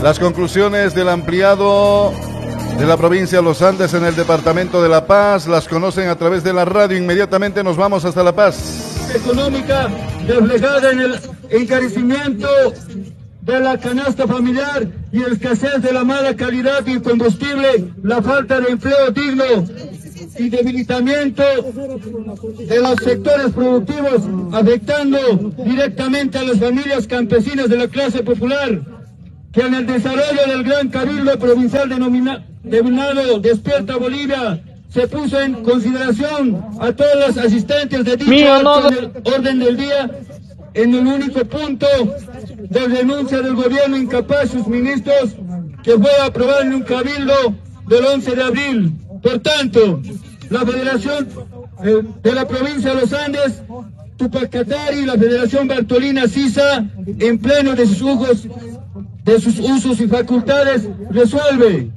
Las conclusiones del ampliado de la provincia de Los Andes en el departamento de La Paz las conocen a través de la radio. Inmediatamente nos vamos hasta La Paz. Económica reflejada en el encarecimiento de la canasta familiar y escasez de la mala calidad del combustible, la falta de empleo digno y debilitamiento de los sectores productivos, afectando directamente a las familias campesinas de la clase popular, que en el desarrollo del Gran Cabildo Provincial denominado Despierta Bolivia, se puso en consideración a todos los asistentes de dicho acto en el orden del día, en el único punto de denuncia del gobierno incapaz, sus ministros, que fue aprobado en un cabildo del 11 de abril. Por tanto, la Federación de la provincia de Los Andes, Túpac Katari y la Federación Bartolina Sisa, en pleno de sus usos y facultades, resuelve: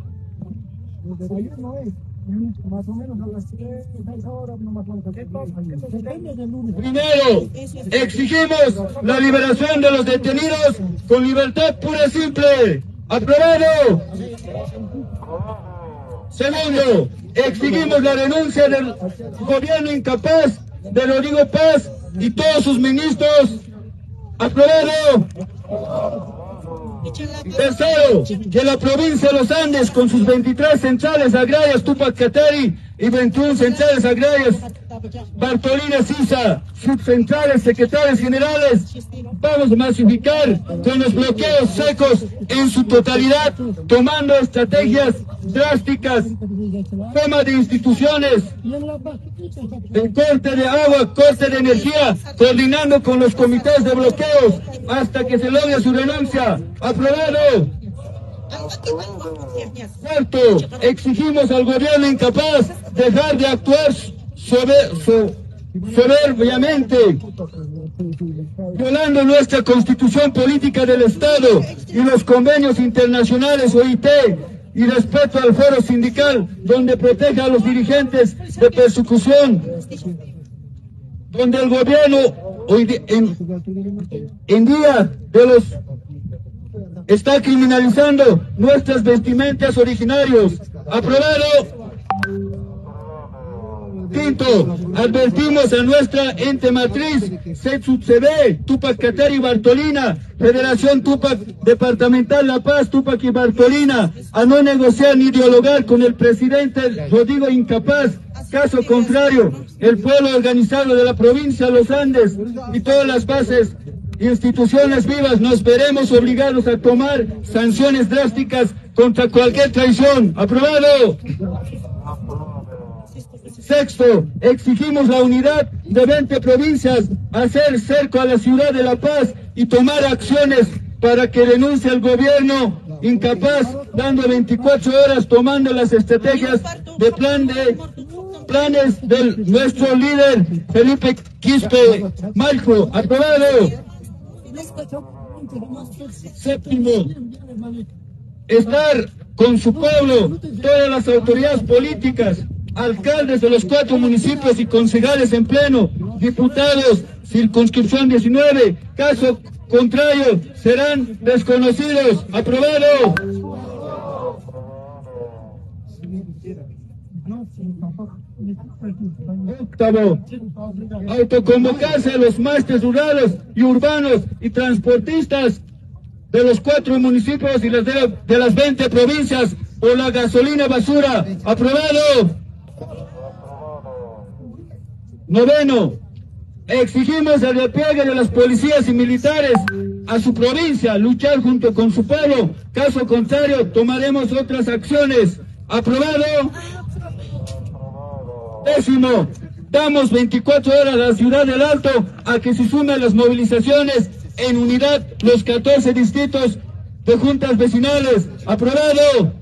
primero, exigimos la liberación de los detenidos con libertad pura y simple. ¡Aprobado! Segundo, exigimos la renuncia del gobierno incapaz de Rodrigo Paz y todos sus ministros. ¡Aprobado! Tercero, que la provincia de Los Andes, con sus 23 centrales agrarias Túpac Katari y 21 centrales agrarias Bartolina Sisa, subcentrales, secretarios generales, vamos a masificar con los bloqueos secos en su totalidad, tomando estrategias drásticas, toma de instituciones, el corte de agua, corte de energía, coordinando con los comités de bloqueos hasta que se logre su renuncia. ¡Aprobado! Cuarto, exigimos al gobierno incapaz dejar de actuar soberbiamente, violando nuestra constitución política del Estado y los convenios internacionales OIT, y respeto al foro sindical, donde proteja a los dirigentes de persecución, donde el gobierno hoy en día de los está criminalizando nuestras vestimentas originarios. ¡Aprobado! Quinto, advertimos a nuestra ente matriz, CETSUTCB, Túpac Katari y Bartolina, Federación Túpac Departamental La Paz, Túpac y Bartolina, a no negociar ni dialogar con el presidente Rodrigo incapaz. Caso contrario, el pueblo organizado de la provincia de Los Andes y todas las bases instituciones vivas nos veremos obligados a tomar sanciones drásticas contra cualquier traición. ¡Aprobado! Sexto, exigimos la unidad de 20 provincias, hacer cerco a la ciudad de La Paz y tomar acciones para que renuncie el gobierno incapaz, dando 24 horas, tomando las estrategias de planes de nuestro líder Felipe Quispe Malco. ¡Aprobado! Séptimo, estar con su pueblo, todas las autoridades políticas, alcaldes de los 4 municipios y concejales en pleno, diputados, circunscripción 19, caso contrario, serán desconocidos. ¡Aprobado! Octavo, autoconvocarse a los maestres rurales y urbanos y transportistas de los 4 municipios y de las 20 provincias por la gasolina basura. ¡Aprobado! Noveno, exigimos el repliegue de las policías y militares a su provincia, luchar junto con su pueblo. Caso contrario, tomaremos otras acciones. ¡Aprobado! Décimo, damos 24 horas a la ciudad del Alto a que se sumen a las movilizaciones en unidad los 14 distritos de juntas vecinales. ¡Aprobado!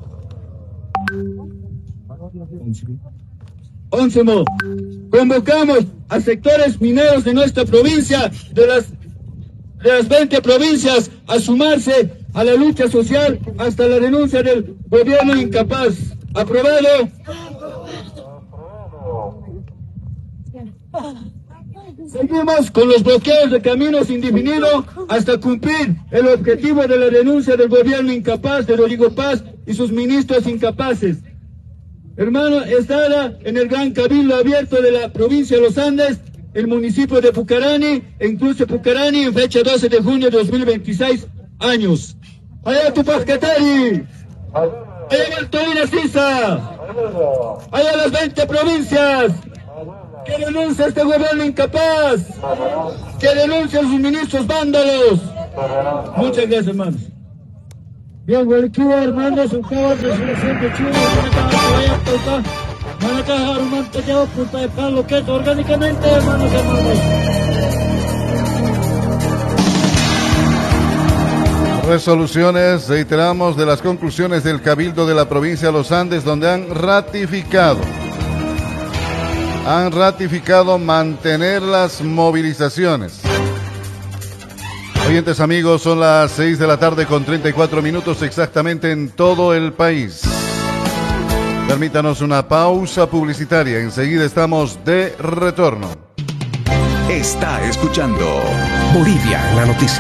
Oncemo, convocamos a sectores mineros de nuestra provincia, de las 20 provincias, a sumarse a la lucha social hasta la renuncia del gobierno incapaz. ¡Aprobado! Seguimos con los bloqueos de caminos indefinidos hasta cumplir el objetivo de la denuncia del gobierno incapaz de Rodrigo Paz y sus ministros incapaces. Hermano, estará en el gran cabildo abierto de la provincia de los Andes, el municipio de Pucarani, e incluso Pucarani en fecha 12 de junio de 2026 años. Allá Tupac Katari, allá Valtorina Sisa, allá las 20 provincias. Que denuncie este gobierno incapaz, que denuncie a sus ministros vándalos. Muchas gracias, hermanos. Bien, Guariquiwa, hermanos, un caballo de selección de Chile, Manacaja, Armán, Tejado, Punta de Palo, que orgánicamente, hermanos. Resoluciones, reiteramos, de las conclusiones del Cabildo de la provincia de los Andes, donde han ratificado mantener las movilizaciones. Oyentes amigos, son las 6 de la tarde con 34 minutos exactamente en todo el país. Permítanos una pausa publicitaria, enseguida estamos de retorno. Está escuchando Bolivia en la noticia.